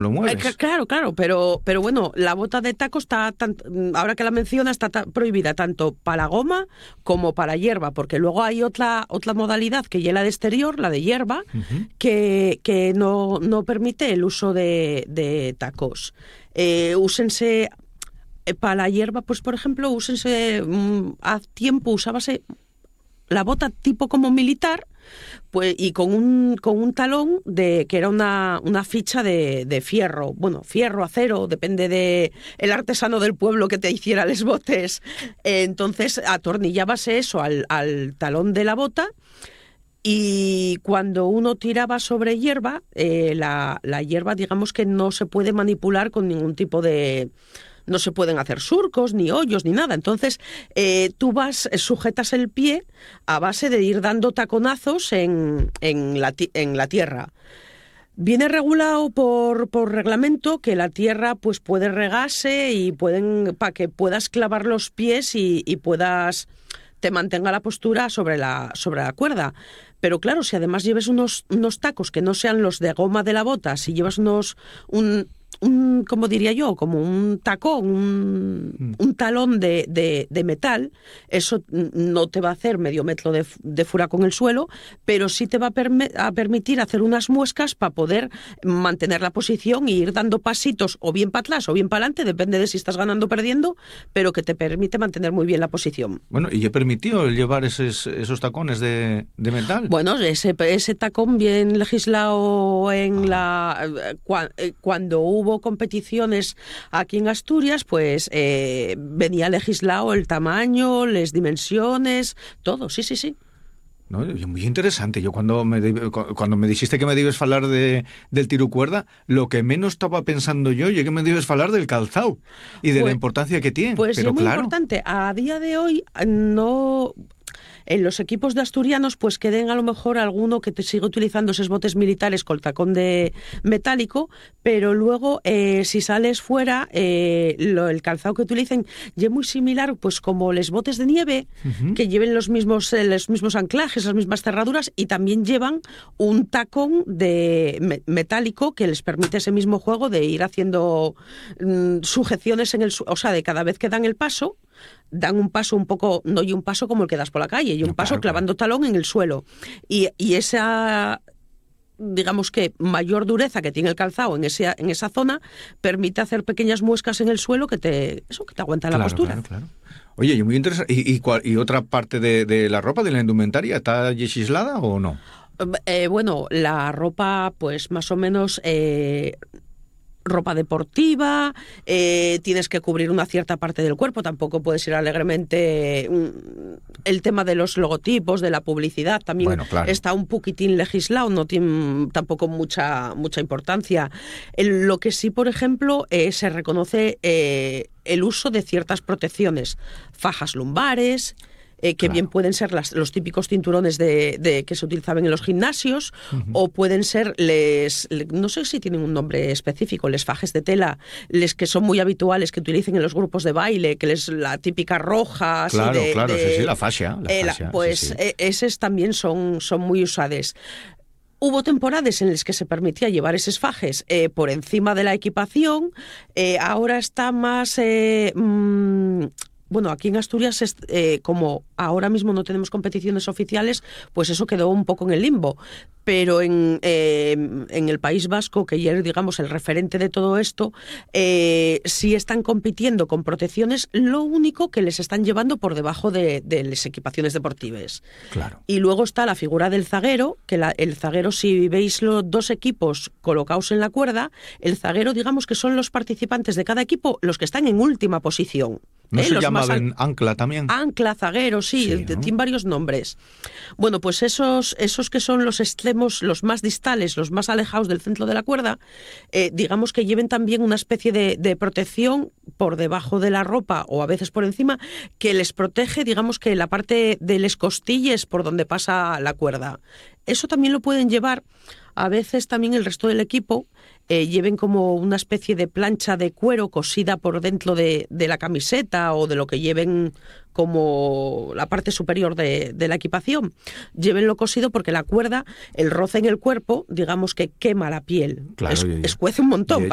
lo mueves. Claro, pero bueno, la bota de taco está, ahora que la menciona, está prohibida tanto para goma como para hierba, porque luego hay otra modalidad que ya la de exterior, la de hierba, que no permite el uso de tacos. Úsense para la hierba, pues por ejemplo, úsense, hace tiempo usábase la bota tipo como militar, pues, y con un talón que era una ficha de fierro, bueno, fierro, acero, depende de el artesano del pueblo que te hiciera los botes. Entonces atornillabas eso al talón de la bota, y cuando uno tiraba sobre hierba, la hierba, digamos que no se puede manipular con ningún tipo de... No se pueden hacer surcos, ni hoyos, ni nada. Entonces, tú sujetas el pie a base de ir dando taconazos en la tierra. Viene regulado por reglamento que la tierra pues puede regarse y para que puedas clavar los pies y te mantenga la postura sobre la cuerda. Pero claro, si además lleves unos tacos que no sean los de goma de la bota, si llevas como diría yo, como un tacón, un talón de metal, eso no te va a hacer medio metro de fura con el suelo, pero sí te va a permitir hacer unas muescas para poder mantener la posición y ir dando pasitos o bien para atrás o bien para adelante, depende de si estás ganando o perdiendo, pero que te permite mantener muy bien la posición. Bueno, ¿y he permitido llevar esos tacones de metal? Bueno, ese tacón bien legislado cuando hubo competiciones aquí en Asturias, pues venía legislado el tamaño, las dimensiones, todo, sí. No, muy interesante. Yo cuando me dijiste que me debes hablar del tiro cuerda, lo que menos estaba pensando yo es que me debes hablar del calzado y de la importancia que tiene. Pues pero es muy claro, importante. A día de hoy no... En los equipos de asturianos, pues queden a lo mejor alguno que te siga utilizando esos botes militares con tacón de metálico, pero luego si sales fuera, el calzado que utilicen ya es muy similar, pues como los botes de nieve, que lleven los mismos anclajes, las mismas cerraduras, y también llevan un tacón de metálico que les permite ese mismo juego de ir haciendo sujeciones o sea, de cada vez que dan el paso, dan un paso un poco, no y un paso como el que das por la calle, y un paso clavando talón en el suelo. Y esa, digamos que mayor dureza que tiene el calzado en esa zona permite hacer pequeñas muescas en el suelo que te aguantan la postura. Claro. Oye, y muy interesante. ¿Y otra parte de la ropa, de la indumentaria, está legislada o no? Bueno, la ropa, pues más o menos... ropa deportiva, tienes que cubrir una cierta parte del cuerpo, tampoco puedes ir alegremente. El tema de los logotipos, de la publicidad, también está un poquitín legislado, no tiene tampoco mucha importancia. Lo que sí, por ejemplo, se reconoce el uso de ciertas protecciones, fajas lumbares, que bien pueden ser los típicos cinturones que se utilizaban en los gimnasios, o pueden ser no sé si tienen un nombre específico, les fajes de tela, les que son muy habituales que utilicen en los grupos de baile, que la típica roja. Claro, así sí, la fascia. Pues sí. Esos también son muy usados. Hubo temporadas en las que se permitía llevar esos fajes por encima de la equipación. Ahora está más... Bueno, aquí en Asturias, como ahora mismo no tenemos competiciones oficiales, pues eso quedó un poco en el limbo. Pero en el País Vasco, que ya es, digamos, el referente de todo esto, sí están compitiendo con protecciones, lo único que les están llevando por debajo de las equipaciones deportivas. Claro. Y luego está la figura del zaguero, que el zaguero, si veis los dos equipos colocados en la cuerda, el zaguero, digamos que son los participantes de cada equipo los que están en última posición. ¿No se llamaban ancla también? Ancla, zaguero, sí, ¿no? Tiene varios nombres. Bueno, pues esos que son los extremos, los más distales, los más alejados del centro de la cuerda, digamos que lleven también una especie de protección por debajo de la ropa o a veces por encima, que les protege, digamos que la parte de las costillas por donde pasa la cuerda. Eso también lo pueden llevar a veces también el resto del equipo, lleven como una especie de plancha de cuero cosida por dentro de la camiseta o de lo que lleven como la parte superior de la equipación. Llévenlo cosido porque la cuerda, el roce en el cuerpo, digamos que quema la piel, Claro, escuece un montón.